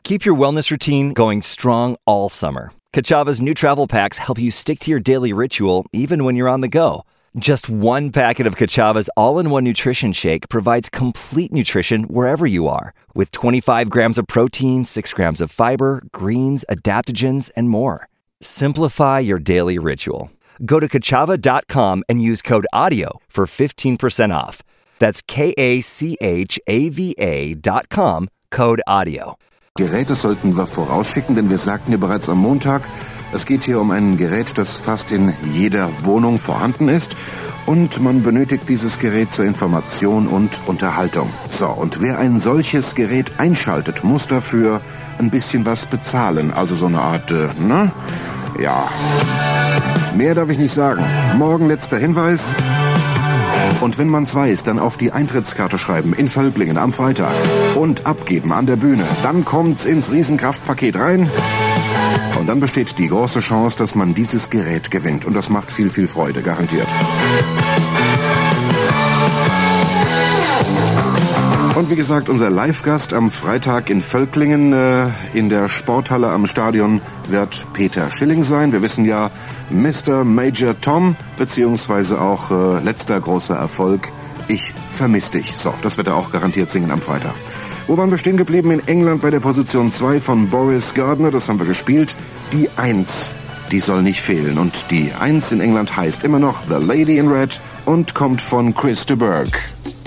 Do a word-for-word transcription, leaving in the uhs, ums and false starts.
Keep your wellness routine going strong all summer. Kachava's new travel packs help you stick to your daily ritual even when you're on the go. Just one packet of Kachava's all-in-one nutrition shake provides complete nutrition wherever you are, with twenty-five grams of protein, six grams of fiber, greens, adaptogens, and more. Simplify your daily ritual. Go to kachava dot com and use code AUDIO for fifteen percent off. That's K A C H A V A dot com, code AUDIO. Gerät, das sollten wir vorausschicken, denn wir sagten ja bereits am Montag, es geht hier um ein Gerät, das fast in jeder Wohnung vorhanden ist und man benötigt dieses Gerät zur Information und Unterhaltung. So, und wer ein solches Gerät einschaltet, muss dafür ein bisschen was bezahlen, also so eine Art, äh, ne? Ja, mehr darf ich nicht sagen. Morgen letzter Hinweis. Und wenn man's weiß, dann auf die Eintrittskarte schreiben in Völklingen am Freitag und abgeben an der Bühne. Dann kommt's ins Riesenkraftpaket rein und dann besteht die große Chance, dass man dieses Gerät gewinnt. Und das macht viel, viel Freude, garantiert. Und wie gesagt, unser Live-Gast am Freitag in Völklingen äh, in der Sporthalle am Stadion wird Peter Schilling sein. Wir wissen ja, Mister Major Tom, beziehungsweise auch äh, letzter großer Erfolg, Ich vermiss dich. So, das wird er auch garantiert singen am Freitag. Wo waren wir stehen geblieben? In England bei der Position zwei von Boris Gardner, das haben wir gespielt. Die eins, die soll nicht fehlen. Und die eins in England heißt immer noch The Lady in Red und kommt von Chris de Burgh.